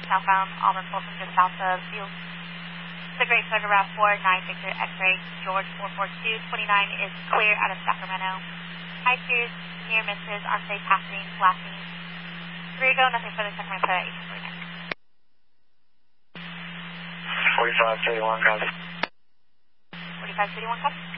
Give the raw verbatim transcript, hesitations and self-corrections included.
southbound, Auburn Fulton, just south of Field. The Great Photograph four nine Victor X-ray, George four four two, twenty-nine is clear out of Sacramento. High speeds, near misses, unsafe passing, flashing. three go, nothing further, Sacramento, eight forty-nine. forty-five thirty-one, copy. forty-five thirty-one, copy.